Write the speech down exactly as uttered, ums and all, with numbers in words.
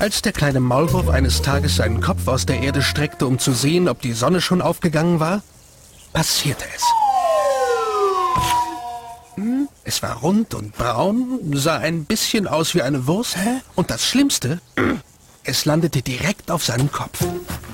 Als der kleine Maulwurf eines Tages seinen Kopf aus der Erde streckte, um zu sehen, ob die Sonne schon aufgegangen war, passierte es. Hm, es war rund und braun, sah ein bisschen aus wie eine Wurst. Und das Schlimmste, es landete direkt auf seinem Kopf.